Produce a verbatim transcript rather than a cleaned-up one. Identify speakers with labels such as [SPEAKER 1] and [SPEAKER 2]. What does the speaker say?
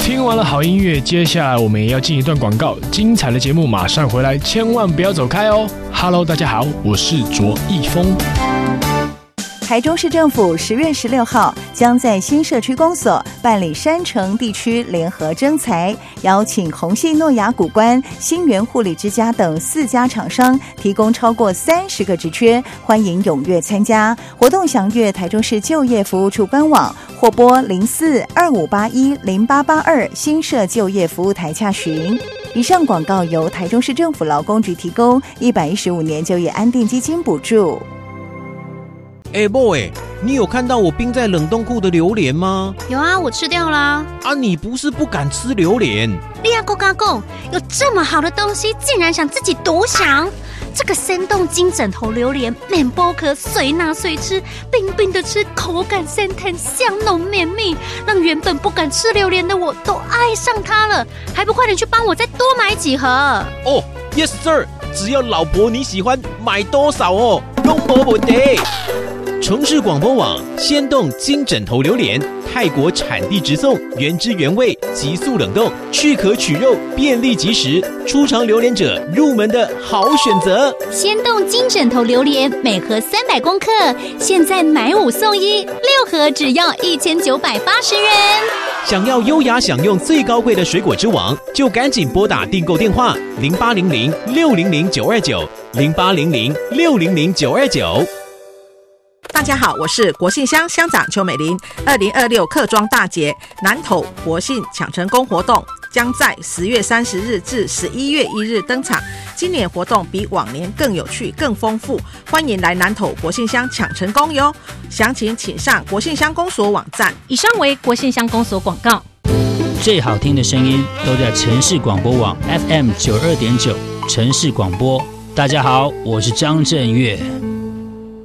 [SPEAKER 1] 听完了好音乐，接下来我们也要进一段广告，精彩的节目马上回来，千万不要走开哦。Hello， 大家好，我是卓一峰。
[SPEAKER 2] 台中市政府十月十六号将在新社区公所办理山城地区联合征才，邀请鸿信诺亚谷关、新源护理之家等四家厂商，提供超过三十个职缺，欢迎踊跃参加。活动详阅台中市就业服务处官网，或拨零四二五八一零八八二新社就业服务台洽询。以上广告由台中市政府劳工局提供，一百一十五年就业安定基金补助。
[SPEAKER 3] 哎、欸、boy， 你有看到我冰在冷冻库的榴莲吗？
[SPEAKER 4] 有啊，我吃掉啦。
[SPEAKER 3] 啊，你不是不敢吃榴莲？
[SPEAKER 4] 你亚公嘎公，有这么好的东西，竟然想自己独享？这个生动金枕头榴莲，面剥壳，随拿随吃，冰冰的吃，口感鲜甜，香浓绵密，让原本不敢吃榴莲的我都爱上它了。还不快点去帮我再多买几盒？
[SPEAKER 3] 哦 ，Yes sir， 只要老婆你喜欢，买多少哦，都没问题。城市广播网鲜冻金枕头榴莲，泰国产地直送，原汁原味，急速冷冻，去壳取肉，便利即食，初尝榴莲者入门的好选择。
[SPEAKER 4] 鲜冻金枕头榴莲每盒三百公克，现在买五送一，六盒只要一千九百八十元。
[SPEAKER 3] 想要优雅享用最高贵的水果之王，就赶紧拨打订购电话零八零零六零零九二九零八零零六零零九二九。
[SPEAKER 5] 大家好，我是国信乡乡长邱美玲。二零二六客庄大节南投国信抢成功活动将在十月三十日至十一月一日登场。今年活动比往年更有趣、更丰富，欢迎来南投国信乡抢成功哟！详情请上国信乡公所网站。
[SPEAKER 6] 以上为国信乡公所广告。
[SPEAKER 7] 最好听的声音都在城市广播网 F M 九二点九城市广播。大家好，我是张震岳。